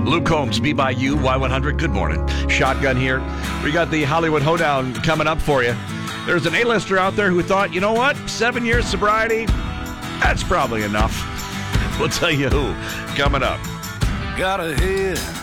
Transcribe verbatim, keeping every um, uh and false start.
Luke Combs, B by U, Y one hundred. Good morning. Shotgun here. We got the Hollywood Hoedown coming up for you. There's an A-lister out there who thought, you know what? Seven years sobriety, that's probably enough. We'll tell you who coming up. Got a head